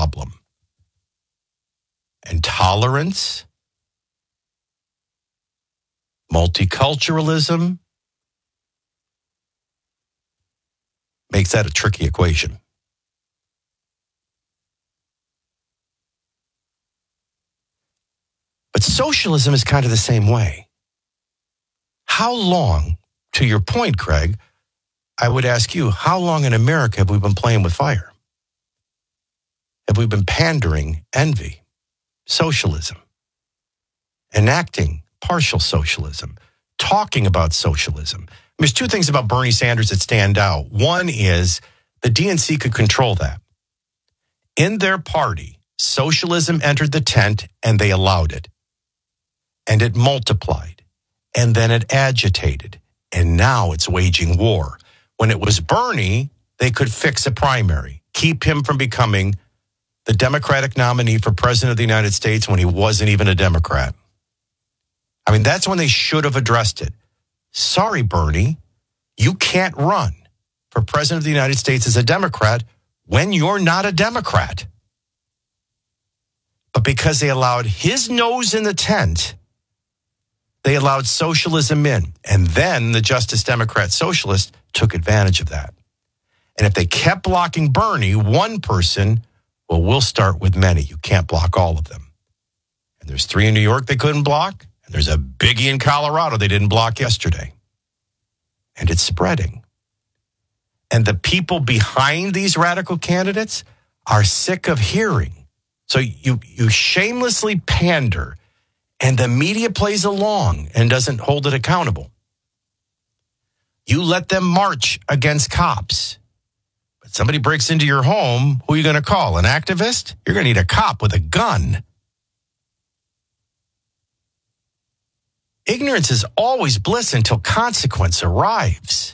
problem. And tolerance, multiculturalism, makes that a tricky equation. But socialism is kind of the same way. How long, to your point, Craig, I would ask you, how long in America have we been playing with fire? Have we been pandering envy, socialism, enacting partial socialism, talking about socialism? There's two things about Bernie Sanders that stand out. One is the DNC could control that. In their party, socialism entered the tent and they allowed it. And it multiplied. And then it agitated. And now it's waging war. When it was Bernie, they could fix a primary, keep him from becoming the Democratic nominee for president of the United States when he wasn't even a Democrat. I mean, that's when they should have addressed it. Sorry, Bernie, you can't run for president of the United States as a Democrat when you're not a Democrat. But because they allowed his nose in the tent, they allowed socialism in. And then the Justice Democrat Socialists took advantage of that. And if they kept blocking Bernie, one person, well, we'll start with many. You can't block all of them. And there's 3 in New York they couldn't block. And there's a biggie in Colorado they didn't block yesterday. And it's spreading. And the people behind these radical candidates are sick of hearing. So you shamelessly pander, and the media plays along and doesn't hold it accountable. You let them march against cops. But somebody breaks into your home, who are you going to call? An activist? You're going to need a cop with a gun. Ignorance is always bliss until consequence arrives.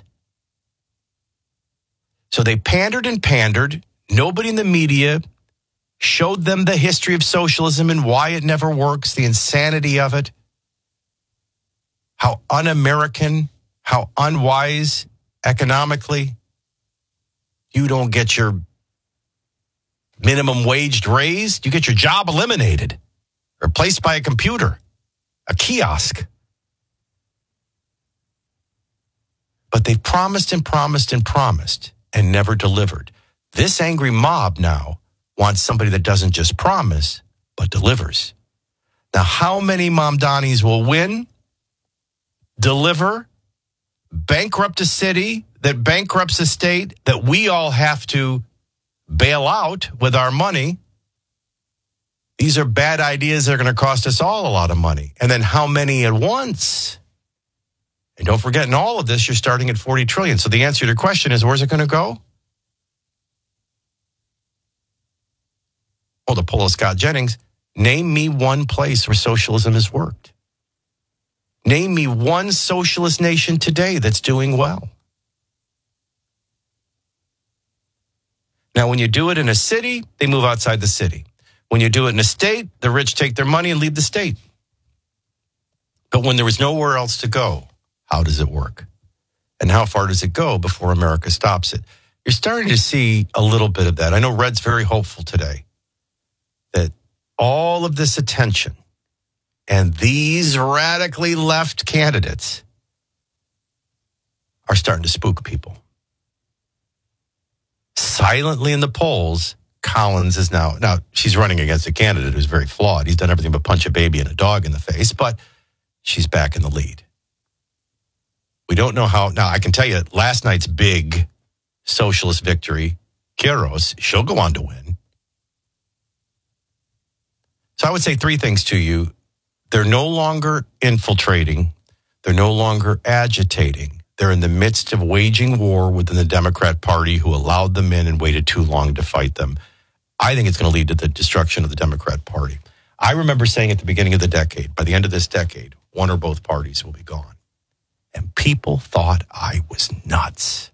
So they pandered and pandered. Nobody in the media showed them the history of socialism and why it never works, the insanity of it, how un-American, how unwise economically. You don't get your minimum wage raised, you get your job eliminated, replaced by a computer, a kiosk. But they've promised and promised and promised and never delivered. This angry mob now wants somebody that doesn't just promise, but delivers. Now, how many Mamdanis will win, deliver, bankrupt a city that bankrupts a state that we all have to bail out with our money? These are bad ideas that are going to cost us all a lot of money. And then how many at once? And don't forget, in all of this, you're starting at 40 trillion. So the answer to your question is, where's it going to go? Well, to pull a Scott Jennings, name me one place where socialism has worked. Name me one socialist nation today that's doing well. Now, when you do it in a city, they move outside the city. When you do it in a state, the rich take their money and leave the state. But when there was nowhere else to go, how does it work? And how far does it go before America stops it? You're starting to see a little bit of that. I know Red's very hopeful today that all of this attention and these radically left candidates are starting to spook people. Silently in the polls, Collins is now she's running against a candidate who's very flawed. He's done everything but punch a baby and a dog in the face, but she's back in the lead. We don't know how. Now, I can tell you last night's big socialist victory, Quiroz, she'll go on to win. So I would say 3 things to you. They're no longer infiltrating. They're no longer agitating. They're in the midst of waging war within the Democrat Party who allowed them in and waited too long to fight them. I think it's going to lead to the destruction of the Democrat Party. I remember saying at the beginning of the decade, by the end of this decade, one or both parties will be gone. And people thought I was nuts.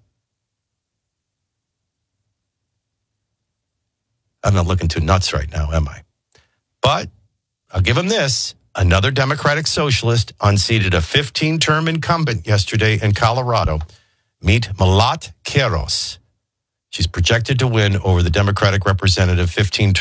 I'm not looking too nuts right now, am I? But I'll give them this. Another Democratic socialist unseated a 15-term incumbent yesterday in Colorado. Meet Malat Quiroz. She's projected to win over the Democratic representative 15-term